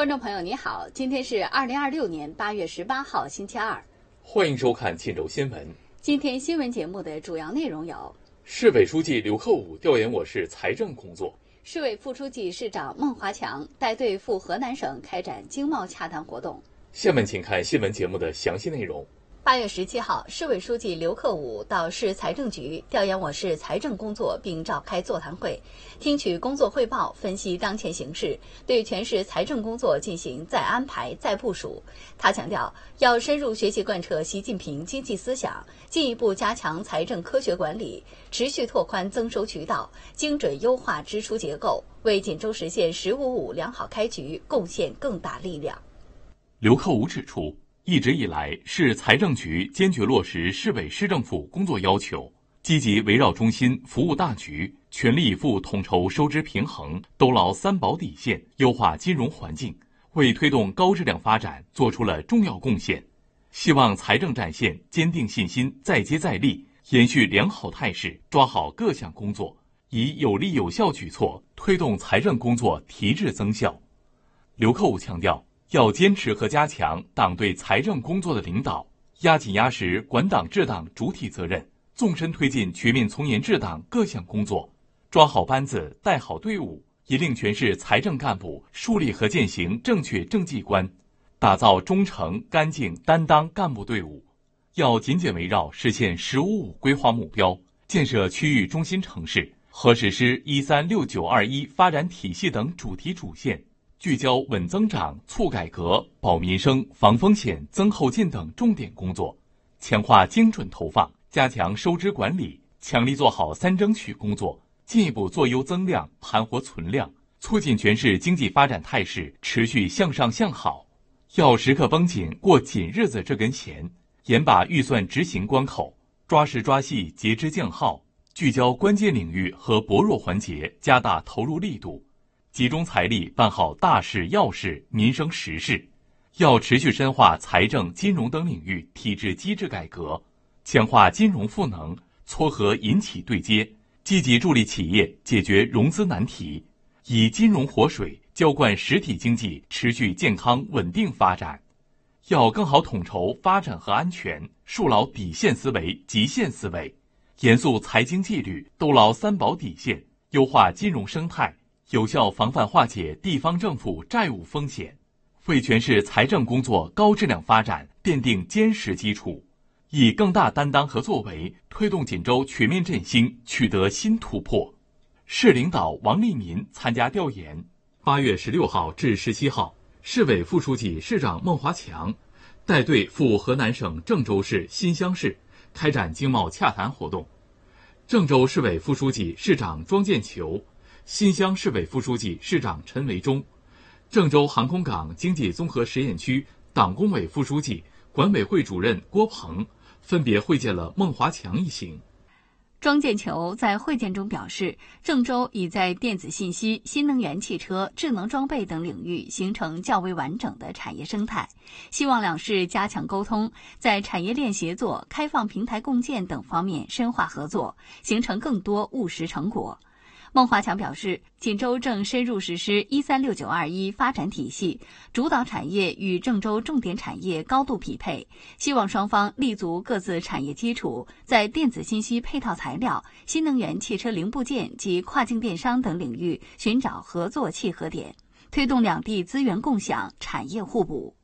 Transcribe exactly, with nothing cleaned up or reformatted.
观众朋友你好，今天是二零二六年八月十八号星期二， 欢迎收看沁州新闻。 今天新闻节目的主要内容有： 市委书记刘克武调研我市财政工作； 市委副书记、市长孟华强带队赴河南省开展经贸洽谈活动。 下面请看新闻节目的详细内容。 八月十七号，市委书记刘克武到市财政局调研我市财政工作，并召开座谈会，听取工作汇报，分析当前形势，对全市财政工作进行再安排、再部署。他强调，要深入学习贯彻习近平经济思想，进一步加强财政科学管理，持续拓宽增收渠道，精准优化支出结构，为锦州实现“十五五”良好开局贡献更大力量。 刘克武指出，一直以来，市财政局坚决落实市委市政府工作要求，积极围绕中心服务大局，全力以赴统筹收支平衡，兜牢三保底线，优化金融环境，为推动高质量发展做出了重要贡献。希望财政战线坚定信心，再接再厉，延续良好态势，抓好各项工作，以有力有效举措推动财政工作提质增效。刘克武强调，要坚持和加强党对财政工作的领导，压紧压实管党治党主体责任，纵深推进全面从严治党各项工作，抓好班子，带好队伍，引领全市财政干部树立和践行正确政绩观，打造忠诚、干净、担当干部队伍。要紧紧围绕实现“十五五”规划目标，建设区域中心城市和实施“一三六九二一”发展体系等主题主线，聚焦稳增长、促改革、保民生、防风险、增后劲等重点工作，强化精准投放，加强收支管理，强力做好三争取工作，进一步做优增量、盘活存量，促进全市经济发展态势持续向上向好。要时刻绷紧过紧日子这根弦，严把预算执行关口，抓实抓细节支降耗，聚焦关键领域和薄弱环节，加大投入力度，集中财力办好大事要事、民生实事。要持续深化财政、金融等领域体制机制改革，强化金融赋能，撮合银企对接，积极助力企业解决融资难题，以金融活水浇灌实体经济持续健康稳定发展。要更好统筹发展和安全，树牢底线思维、极限思维，严肃财经纪律，兜牢三保底线，优化金融生态，有效防范化解地方政府债务风险，为全市财政工作高质量发展奠定坚实基础，以更大担当和作为推动锦州全面振兴取得新突破。市领导王立民参加调研。八月十六号至十七号，市委副书记、市长孟华强带队赴河南省郑州市新乡市开展经贸洽谈活动。郑州市委副书记、市长庄建球，新乡市委副书记、市长陈维忠，郑州航空港经济综合实验区党工委副书记、管委会主任郭鹏分别会见了孟华强一行。 庄建球在会见中表示，郑州已在电子信息、新能源汽车、智能装备等领域形成较为完整的产业生态，希望两市加强沟通，在产业链协作、开放平台共建等方面深化合作，形成更多务实成果。孟华强表示，锦州正深入实施“一三六九二一”发展体系，主导产业与郑州重点产业高度匹配，希望双方立足各自产业基础，在电子信息配套材料、新能源汽车零部件及跨境电商等领域寻找合作契合点，推动两地资源共享、产业互补。